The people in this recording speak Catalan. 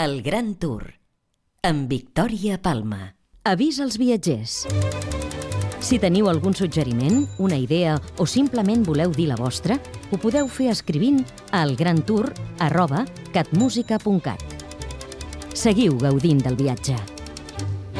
El Gran Tour, amb Victòria Palma. Avís als viatgers. Si teniu algun suggeriment, una idea o simplement voleu dir la vostra, ho podeu fer escrivint a elgrantour@catmusica.cat. Seguiu gaudint del viatge.